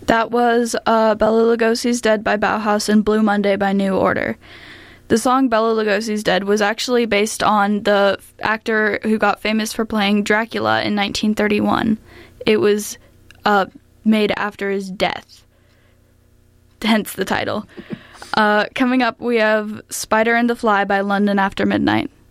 That was Bela Lugosi's Dead by Bauhaus and Blue Monday by New Order. The song Bela Lugosi's Dead was actually based on the actor who got famous for playing Dracula in 1931. It was made after his death, hence the title. Coming up, we have Spider and the Fly by London After Midnight.